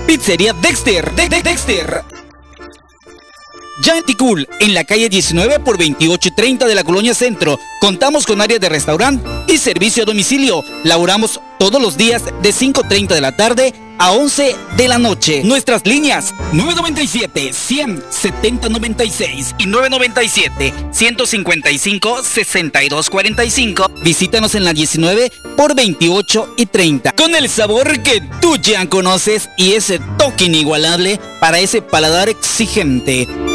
Pizzería Dexter. Dexter. Ya en Ticul, en la calle 19 por 28 y 30 de la Colonia Centro, contamos con área de restaurante y servicio a domicilio. Laboramos todos los días de 5:30 de la tarde a 11 de la noche. Nuestras líneas 997-100-7096 y 997-155-6245. Visítanos en la 19 por 28 y 30. Con el sabor que tú ya conoces y ese toque inigualable para ese paladar exigente.